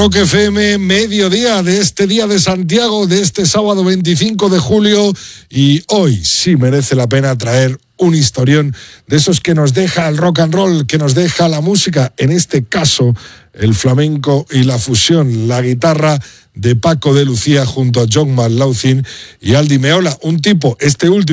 Rock FM, mediodía de este día de Santiago, de este sábado 25 de julio, y hoy sí merece la pena traer un historión de esos que nos deja el rock and roll, que nos deja la música, en este caso el flamenco y la fusión, la guitarra de Paco de Lucía junto a John McLaughlin y Aldi Meola, un tipo, este último